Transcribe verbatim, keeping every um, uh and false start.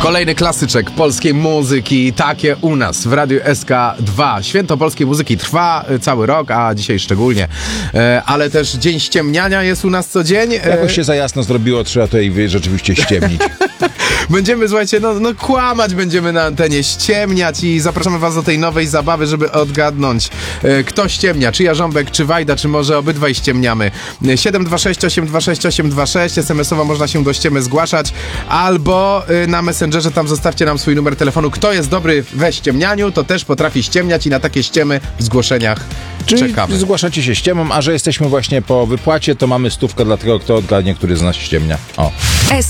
Kolejny klasyczek polskiej muzyki, takie u nas w Radiu S K dwa. Święto polskiej muzyki trwa cały rok, a dzisiaj szczególnie. E, ale też Dzień Ściemniania jest u nas co dzień. E, Jakoś się za jasno zrobiło, trzeba tutaj rzeczywiście ściemnić. Będziemy, słuchajcie, no, no kłamać będziemy na antenie, ściemniać i zapraszamy was do tej nowej zabawy, żeby odgadnąć, e, kto ściemnia, czy Jarząbek, czy Wajda, czy może obydwaj ściemniamy. siedem dwa sześć osiem dwa sześć osiem dwa sześć, es em esowo można się do ściemy zgłaszać, albo e, na Messengerze, tam zostawcie nam swój numer telefonu. Kto jest dobry we ściemnianiu, to też potrafi ściemniać i na takie ściemy w zgłoszeniach Czyli czekamy. zgłaszacie się ściemą, a że jesteśmy właśnie po wypłacie, to mamy stówkę dla tego, kto odgadnie, który z nas ściemnia. O.